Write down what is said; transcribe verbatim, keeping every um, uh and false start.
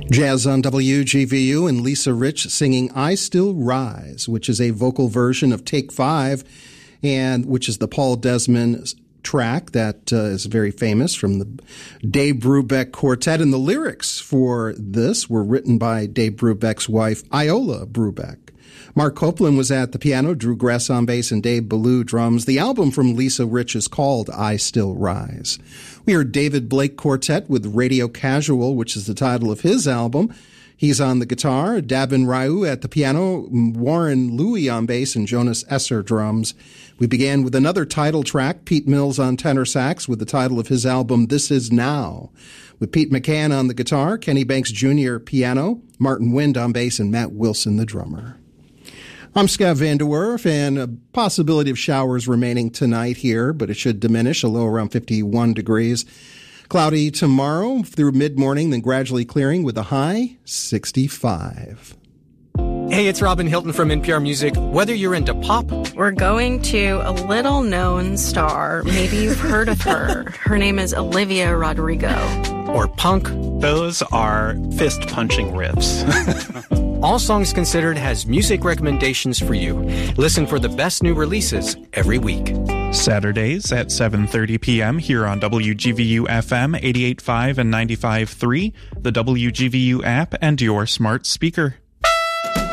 Jazz on W G V U and Lisa Rich singing I Still Rise, which is a vocal version of Take Five, and which is the Paul Desmond track that uh, is very famous from the Dave Brubeck Quartet. And the lyrics for this were written by Dave Brubeck's wife, Iola Brubeck. Mark Copeland was at the piano, Drew Gress on bass, and Dave Ballou drums. The album from Lisa Rich is called I Still Rise. We heard David Blake Quartet with Radio Casual, which is the title of his album. He's on the guitar, Dabin Ryu at the piano, Warren Louie on bass, and Jonas Esser drums. We began with another title track, Pete Mills on tenor sax, with the title of his album, This Is Now, with Pete McCann on the guitar, Kenny Banks Junior piano, Martin Wind on bass, and Matt Wilson the drummer. I'm Scott Van Der Werf, and a possibility of showers remaining tonight here, but it should diminish, a low around fifty-one degrees. Cloudy tomorrow through mid-morning, then gradually clearing with a high sixty-five. Hey, it's Robin Hilton from N P R Music. Whether you're into pop, we're going to a little-known star. Maybe you've heard of her. Her name is Olivia Rodrigo. Or punk, those are fist-punching riffs. All Songs Considered has music recommendations for you. Listen for the best new releases every week. Saturdays at seven thirty p.m. here on W G V U F M eighty-eight point five and ninety-five point three, the W G V U app, and your smart speaker.